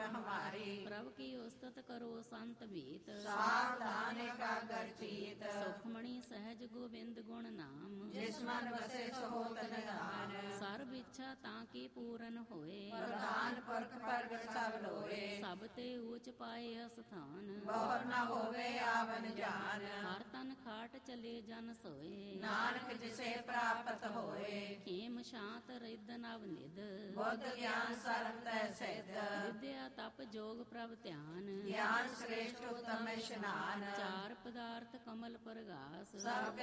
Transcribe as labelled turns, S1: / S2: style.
S1: हमारी।
S2: प्रभु की उस्तत करो संत भीत,
S1: सावधान एकाग्र चीत।
S2: सुखमणि सहज गोविंद गुण नाम,
S1: जिस मन बसे सो होत निधान।
S2: सर्व इच्छा ताकी पूरन होए,
S1: प्रधान पुरख प्रगट सब लोए।
S2: सब ते ऊंच पाए स्थान,
S1: बहुर न होवे आवन जान।
S2: हर तन खाट चले जन सोए,
S1: नानक जिसे प्राप्त होए।
S2: खेम शांत रिद नव निध,
S1: बुद्ध ज्ञान सर्व तै सिद्ध।
S2: विद्या तप जोग प्रभ ध्यान,
S1: ज्ञान श्रेष्ठ उत्तम स्नान।
S2: चार पदार्थ कमल प्रगास,
S1: सब